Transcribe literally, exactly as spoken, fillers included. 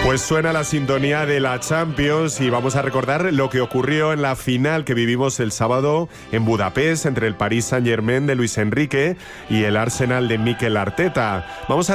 Pues suena la sintonía de la Champions y vamos a recordar lo que ocurrió en la final que vivimos el sábado en Budapest entre el Paris Saint-Germain de Luis Enrique y el Arsenal de Mikel Arteta. Vamos a